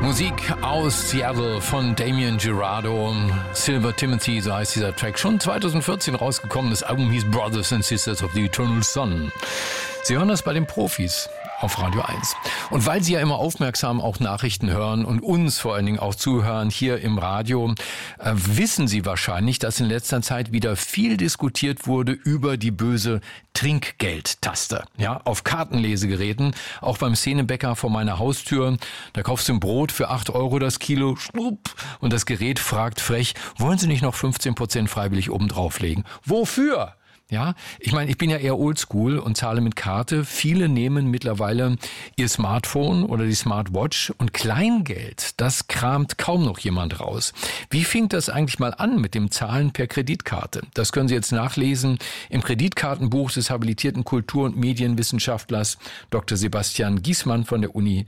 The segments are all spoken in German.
Musik aus Seattle von Damien Girardo, Silver Timothy, so heißt dieser Track. Schon 2014 rausgekommen, das Album hieß Brothers and Sisters of the Eternal Sun. Sie hören das bei den Profis auf Radio 1. Und weil Sie ja immer aufmerksam auch Nachrichten hören und uns vor allen Dingen auch zuhören hier im Radio, wissen Sie wahrscheinlich, dass in letzter Zeit wieder viel diskutiert wurde über die böse Trinkgeldtaste. Ja, auf Kartenlesegeräten, auch beim Szenebäcker vor meiner Haustür. Da kaufst du ein Brot für 8 € das Kilo, schwupp, und das Gerät fragt frech, wollen Sie nicht noch 15% freiwillig oben drauflegen? Wofür? Ja, ich meine, ich bin ja eher oldschool und zahle mit Karte. Viele nehmen mittlerweile ihr Smartphone oder die Smartwatch und Kleingeld, das kramt kaum noch jemand raus. Wie fing das eigentlich mal an mit dem Zahlen per Kreditkarte? Das können Sie jetzt nachlesen im Kreditkartenbuch des habilitierten Kultur- und Medienwissenschaftlers Dr. Sebastian Giesmann von der Uni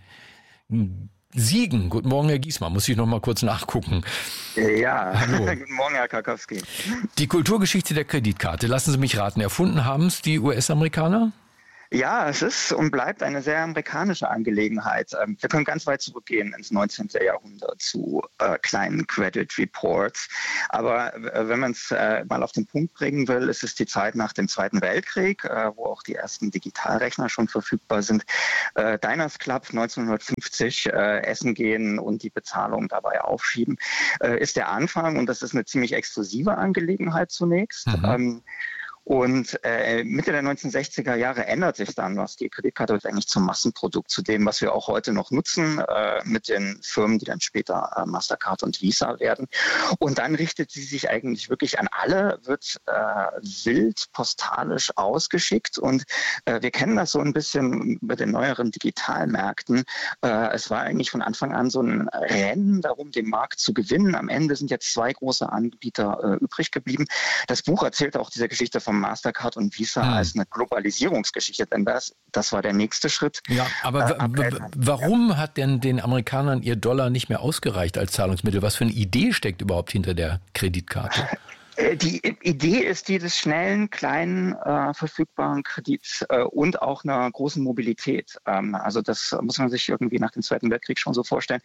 Siegen. Guten Morgen, Herr Giesmann. Muss ich noch mal kurz nachgucken. Ja, hallo. Guten Morgen, Herr Karkowski. Die Kulturgeschichte der Kreditkarte, lassen Sie mich raten, erfunden haben es die US-Amerikaner? Ja, es ist und bleibt eine sehr amerikanische Angelegenheit. Wir können ganz weit zurückgehen ins 19. Jahrhundert zu kleinen Credit Reports. Aber wenn man es mal auf den Punkt bringen will, ist es die Zeit nach dem Zweiten Weltkrieg, wo auch die ersten Digitalrechner schon verfügbar sind. Diners Club 1950, essen gehen und die Bezahlung dabei aufschieben, ist der Anfang. Und das ist eine ziemlich exklusive Angelegenheit zunächst. Und Mitte der 1960er Jahre ändert sich dann was. Die Kreditkarte wird eigentlich zum Massenprodukt, zu dem, was wir auch heute noch nutzen, mit den Firmen, die dann später Mastercard und Visa werden. Und dann richtet sie sich eigentlich wirklich an alle, wird wild postalisch ausgeschickt. Und wir kennen das so ein bisschen bei den neueren Digitalmärkten. Es war eigentlich von Anfang an so ein Rennen darum, den Markt zu gewinnen. Am Ende sind jetzt 2 große Anbieter übrig geblieben. Das Buch erzählt auch diese Geschichte vom Mastercard und Visa als eine Globalisierungsgeschichte, denn das war der nächste Schritt. Ja, aber warum hat denn den Amerikanern ihr Dollar nicht mehr ausgereicht als Zahlungsmittel? Was für eine Idee steckt überhaupt hinter der Kreditkarte? Die Idee ist die des schnellen, kleinen, verfügbaren Kredits und auch einer großen Mobilität. Also das muss man sich irgendwie nach dem Zweiten Weltkrieg schon so vorstellen,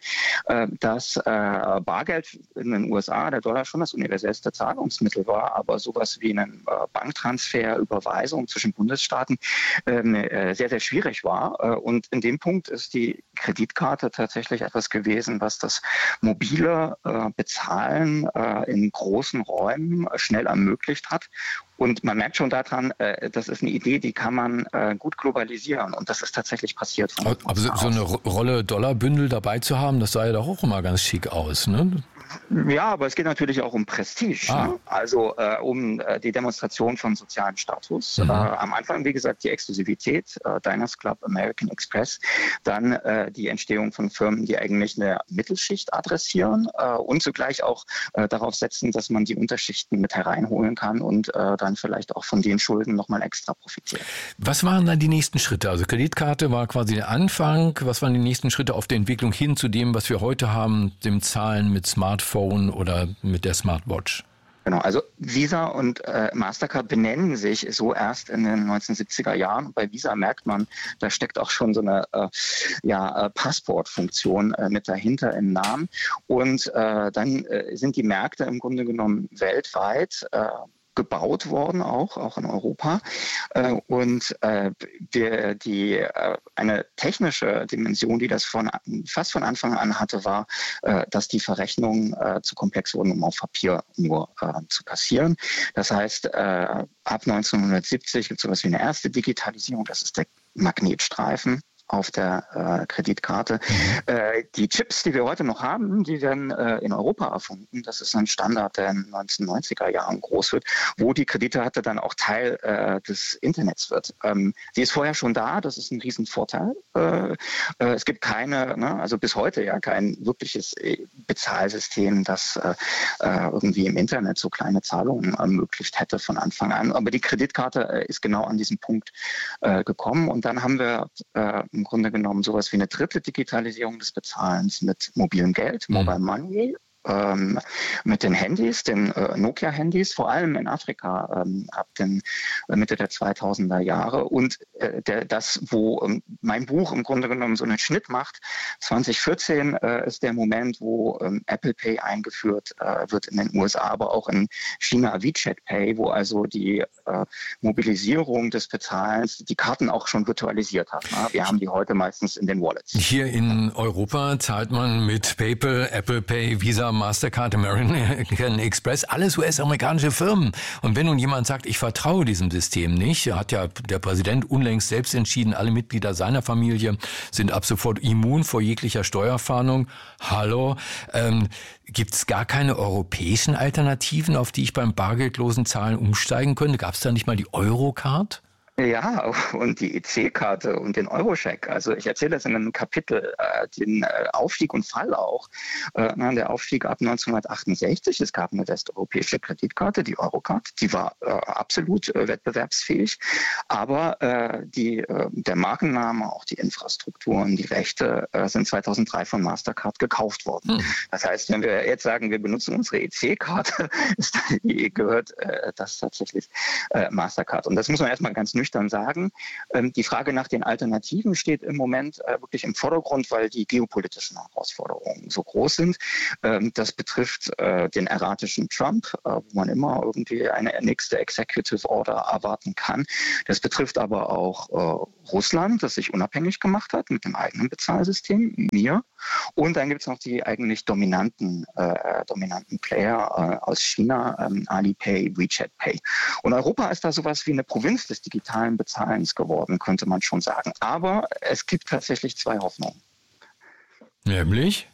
dass Bargeld in den USA, der Dollar schon das universellste Zahlungsmittel war, aber sowas wie ein Banktransfer, Überweisung zwischen Bundesstaaten sehr, sehr schwierig war. Und in dem Punkt ist die Kreditkarte tatsächlich etwas gewesen, was das mobile Bezahlen in großen Räumen schnell ermöglicht hat. Und man merkt schon daran, das ist eine Idee, die kann man gut globalisieren. Und das ist tatsächlich passiert. Aber so eine Rolle Dollarbündel dabei zu haben, das sah ja doch auch immer ganz schick aus, ne? Ja, aber es geht natürlich auch um Prestige, ne? Also um die Demonstration von sozialem Status. Am Anfang, wie gesagt, die Exklusivität, Diners Club, American Express, dann die Entstehung von Firmen, die eigentlich eine Mittelschicht adressieren und zugleich auch darauf setzen, dass man die Unterschichten mit hereinholen kann und dann vielleicht auch von den Schulden nochmal extra profitiert. Was waren dann die nächsten Schritte? Also Kreditkarte war quasi der Anfang. Was waren die nächsten Schritte auf der Entwicklung hin zu dem, was wir heute haben, dem Zahlen mit Smartphone oder mit der Smartwatch? Genau, also Visa und Mastercard benennen sich so erst in den 1970er Jahren. Bei Visa merkt man, da steckt auch schon so eine Passportfunktion mit dahinter im Namen. Und dann sind die Märkte im Grunde genommen weltweit gebaut worden, auch in Europa. Und eine technische Dimension, die das fast von Anfang an hatte, war, dass die Verrechnungen zu komplex wurden, um auf Papier nur zu passieren. Das heißt, ab 1970 gibt es sowas wie eine erste Digitalisierung, das ist der Magnetstreifen auf der Kreditkarte. Die Chips, die wir heute noch haben, die werden in Europa erfunden. Das ist ein Standard, der in den 1990er Jahren groß wird, wo die Kreditkarte dann auch Teil des Internets wird. Sie ist vorher schon da, das ist ein Riesenvorteil. Es gibt also bis heute ja kein wirkliches Bezahlsystem, das irgendwie im Internet so kleine Zahlungen ermöglicht hätte von Anfang an. Aber die Kreditkarte ist genau an diesen Punkt gekommen und dann haben wir im Grunde genommen sowas wie eine dritte Digitalisierung des Bezahlens mit mobilem Geld, Mobile Money. mit den Handys, den Nokia-Handys, vor allem in Afrika ab den Mitte der 2000er Jahre. Und wo mein Buch im Grunde genommen so einen Schnitt macht, 2014 ist der Moment, wo Apple Pay eingeführt wird in den USA, aber auch in China WeChat Pay, wo also die Mobilisierung des Bezahlens die Karten auch schon virtualisiert hat. Wir haben die heute meistens in den Wallets. Hier in Europa zahlt man mit PayPal, Apple Pay, Visa, Mastercard, American Express, alles US-amerikanische Firmen. Und wenn nun jemand sagt, ich vertraue diesem System nicht, hat ja der Präsident unlängst selbst entschieden, alle Mitglieder seiner Familie sind ab sofort immun vor jeglicher Steuerfahndung. Hallo, gibt es gar keine europäischen Alternativen, auf die ich beim bargeldlosen Zahlen umsteigen könnte? Gab es da nicht mal die Eurocard? Ja, und die EC-Karte und den Eurocheck. Also ich erzähle das in einem Kapitel, den Aufstieg und Fall auch. Der Aufstieg ab 1968. Es gab eine westeuropäische Kreditkarte, die Eurocard. Die war absolut wettbewerbsfähig. Aber der Markenname, auch die Infrastruktur und die Rechte sind 2003 von Mastercard gekauft worden. Das heißt, wenn wir jetzt sagen, wir benutzen unsere EC-Karte, gehört das tatsächlich Mastercard. Und das muss man erstmal ganz nüchtern sagen. Die Frage nach den Alternativen steht im Moment wirklich im Vordergrund, weil die geopolitischen Herausforderungen so groß sind. Das betrifft den erratischen Trump, wo man immer irgendwie eine nächste Executive Order erwarten kann. Das betrifft aber auch Russland, das sich unabhängig gemacht hat mit dem eigenen Bezahlsystem, mir. Und dann gibt es noch die eigentlich dominanten Player aus China, Alipay, WeChat Pay. Und Europa ist da sowas wie eine Provinz des digitalen Bezahlens geworden, könnte man schon sagen. Aber es gibt tatsächlich zwei Hoffnungen. Nämlich?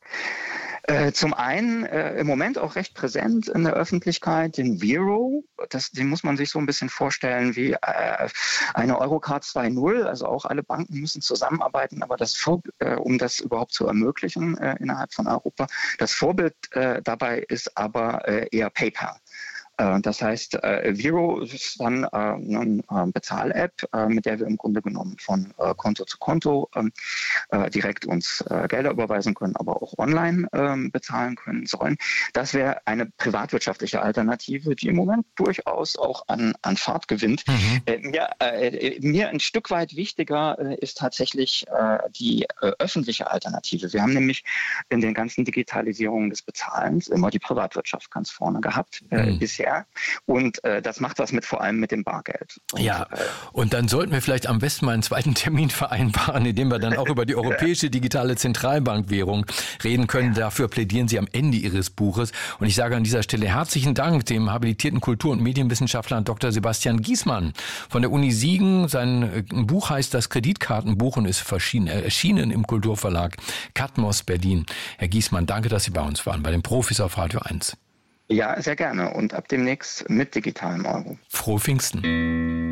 Zum einen im Moment auch recht präsent in der Öffentlichkeit den Vero. Den muss man sich so ein bisschen vorstellen wie eine Eurocard 2.0. Also auch alle Banken müssen zusammenarbeiten, aber um das überhaupt zu ermöglichen innerhalb von Europa. Das Vorbild dabei ist aber eher PayPal. Das heißt, Vero ist dann eine Bezahl-App, mit der wir im Grunde genommen von Konto zu Konto direkt uns Gelder überweisen können, aber auch online bezahlen können sollen. Das wäre eine privatwirtschaftliche Alternative, die im Moment durchaus auch an Fahrt gewinnt. Mir ein Stück weit wichtiger ist tatsächlich die öffentliche Alternative. Wir haben nämlich in den ganzen Digitalisierungen des Bezahlens immer die Privatwirtschaft ganz vorne gehabt bisher. Und das macht was vor allem mit dem Bargeld. Und dann sollten wir vielleicht am besten mal einen zweiten Termin vereinbaren, in dem wir dann auch über die europäische digitale Zentralbankwährung reden können. Dafür plädieren Sie am Ende Ihres Buches. Und ich sage an dieser Stelle herzlichen Dank dem habilitierten Kultur- und Medienwissenschaftler Dr. Sebastian Giesmann von der Uni Siegen. Sein Buch heißt Das Kreditkartenbuch und ist erschienen im Kulturverlag Katmos Berlin. Herr Giesmann, danke, dass Sie bei uns waren, bei den Profis auf Radio 1. Ja, sehr gerne. Und ab demnächst mit digitalem Euro. Frohe Pfingsten.